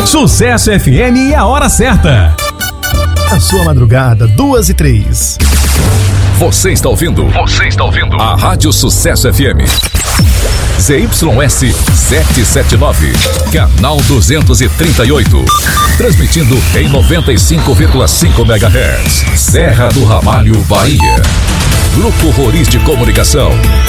Sucesso FM e a hora certa. A sua madrugada, 2h03. Você está ouvindo a Rádio Sucesso FM. ZYS 779, canal 238. Transmitindo em 95,5 MHz. Serra do Ramalho, Bahia. Grupo Roriz de Comunicação.